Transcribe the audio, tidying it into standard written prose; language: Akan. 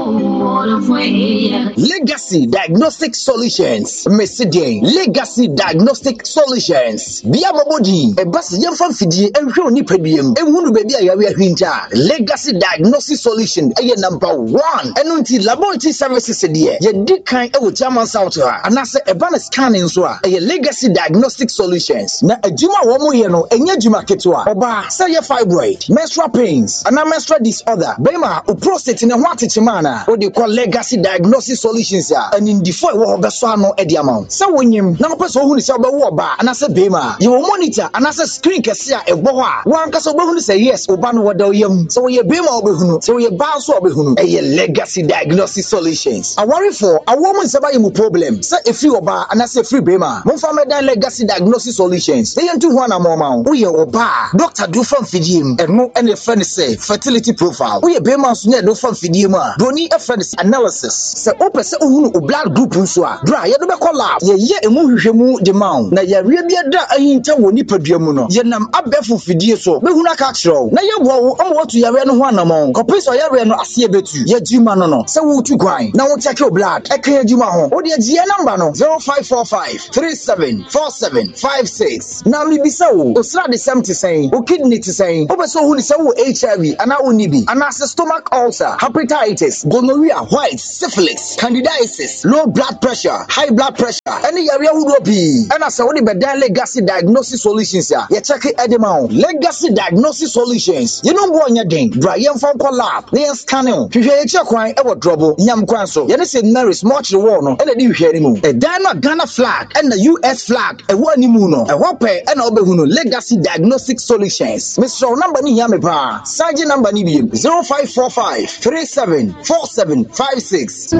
Legacy Diagnostic Solutions. Messidian Legacy Diagnostic Solutions. Bia Mabodi, a bus young fan fidi, and Roni Pedium, and Wunu Baby Hinta. Legacy Diagnostic Solution, a number one. And until laboratory services a dear, ye did kind of German South, and I say a banner scanning so a Legacy Diagnostic Solutions. Na a Juma Womoyano, and Yajima Ketua, Oba, say a fibroid, menstrual pains, and a menstrual disorder, Bema, or prostate in a Watichamana, what they call Legacy Diagnostic Solutions, and in the four of the Swano Ediamount. So when you now person who is about Waba, and I say Bema, you will monitor, and I say screen Cassia, a boa, one Casobon say yes, Obano Wadoyum, so you Bema Obehunu, so you Basso Obehunu, a Legacy Diagnostic Solutions. I worry for a woman's about you problem, say if you Oba, and I say free Bema, Monfameda Legacy Diagnostic Solutions, they into one amount, we are Oba, Doctor do from Fidim, and no any friend say fertility profile, we are Bema's net do from Fidima, Brony a friend analysis, say open say blood group nsoa dra ye do be call ye emu hwehwemu de maun na ye rebia da ahinta woni paduamu no ye nam abefo fidie so be huna ka kiro na ye wo omoto ye re no ho anamon kopiso ye re no ase betu ye jima no se wo tu kwan na wo check your blood e kan jima ho wo de gie number no 0545 374756 na mi bisa wo osra de 70 sen o kidney ti sen o be so hu ni se wo HIV ana oni bi ana stomach ulcer hepatitis gonorrhea white syphilis candidiasis low blood pressure high blood pressure any area would be and as what the Legacy Diagnostic Solutions ya check it edema Legacy Diagnostic Solutions you know what you doing Brian from collab they scanning you check kwan e wo trouble nyam kwan so you say Mary's much war no and dey hwe mu e dan na Ghana flag and the US flag e wo animu no e wo pe e na obehu no Legacy Diagnostic Solutions Mr. number ni ya me pa Sergeant number ni bi 0545 374756